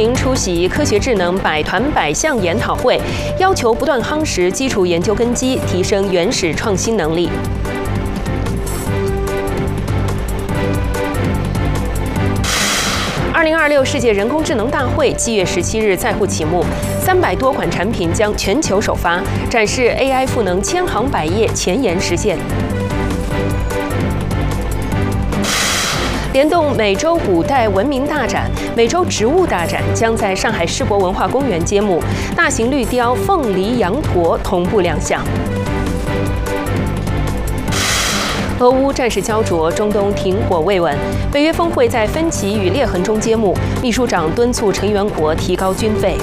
宁出席科学智能百团百项研讨会，要求不断夯实基础研究根基，提升原始创新能力。2026世界人工智能大会7月17日在沪启幕，300多款产品将全球首发，展示 AI 赋能千行百业，前沿实现。联动美洲古代文明大展、美洲植物大展将在上海世博文化公园揭幕，大型绿雕、凤梨、羊驼同步亮相。俄乌战事焦灼，中东停火未稳，北约峰会在分歧与裂痕中揭幕。秘书长敦促成员国提高军费。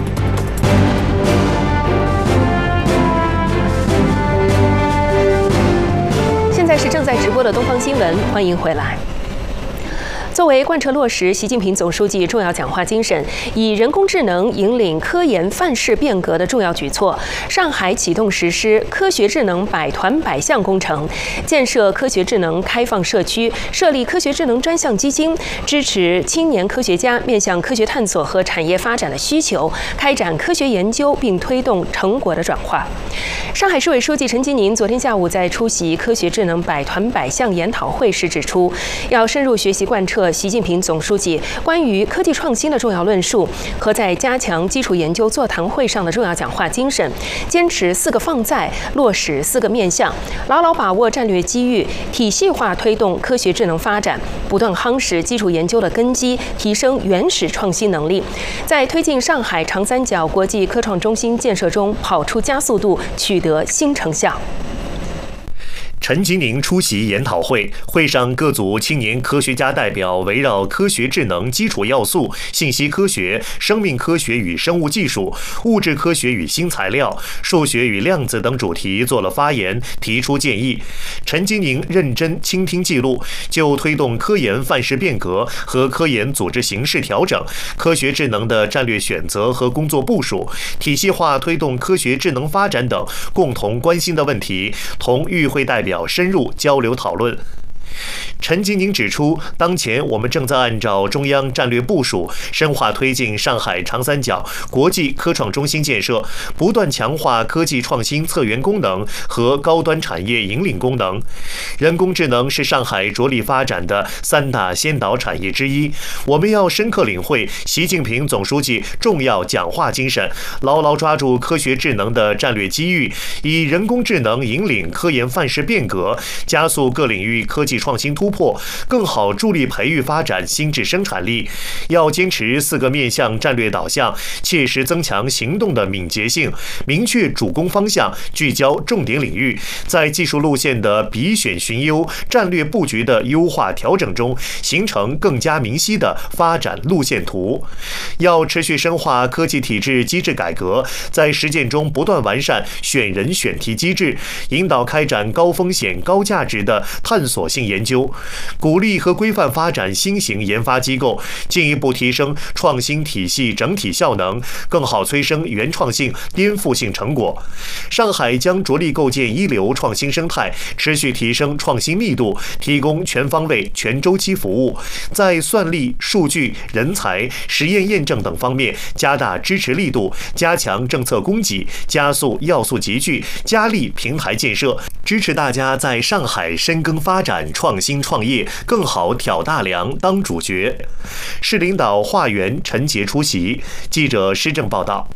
现在是正在直播的东方新闻，欢迎回来。作为贯彻落实习近平总书记重要讲话精神，以人工智能引领科研范式变革的重要举措，上海启动实施科学智能百团百项工程，建设科学智能开放社区，设立科学智能专项基金，支持青年科学家面向科学探索和产业发展的需求，开展科学研究，并推动成果的转化。上海市委书记陈吉宁昨天下午在出席科学智能百团百项研讨会时指出，要深入学习贯彻习近平总书记关于科技创新的重要论述和在加强基础研究座谈会上的重要讲话精神，坚持4个放在，落实4个面向，牢牢把握战略机遇，体系化推动科学智能发展，不断夯实基础研究的根基，提升原始创新能力，在推进上海长三角国际科创中心建设中跑出加速度，取得新成效。 陈吉宁出席研讨会，会上各组青年科学家代表围绕科学智能基础要素、信息科学、生命科学与生物技术、物质科学与新材料、数学与量子等主题做了发言，提出建议。陈吉宁认真倾听记录，就推动科研范式变革和科研组织形式调整、科学智能的战略选择和工作部署、体系化推动科学智能发展等共同关心的问题，同与会代表深入交流讨论。陈吉宁指出，当前我们正在按照中央战略部署，深化推进上海长三角国际科创中心建设，不断强化科技创新策源功能和高端产业引领功能。人工智能是上海着力发展的3大先导产业之一，我们要深刻领会习近平总书记重要讲话精神，牢牢抓住科学智能的战略机遇，以人工智能引领科研范式变革，加速各领域科技创新突破，更好助力培育发展新质生产力。要坚持4个面向战略导向，切实增强行动的敏捷性，明确主攻方向，聚焦重点领域，在技术路线的比选寻优、战略布局的优化调整中，形成更加明晰的发展路线图。要持续深化科技体制机制改革，在实践中不断完善选人选题机制，引导开展高风险高价值的探索性研究，鼓励和规范发展新型研发机构，进一步提升创新体系整体效能，更好催生原创性、颠覆性成果。上海将着力构建一流创新生态，持续提升创新密度，提供全方位、全周期服务，在算力、数据、人才、实验验证等方面加大支持力度，加强政策供给，加速要素集聚，加力平台建设，支持大家在上海深耕发展、创新创业，更好挑大梁、当主角。市领导华源陈杰出席，记者施政报道。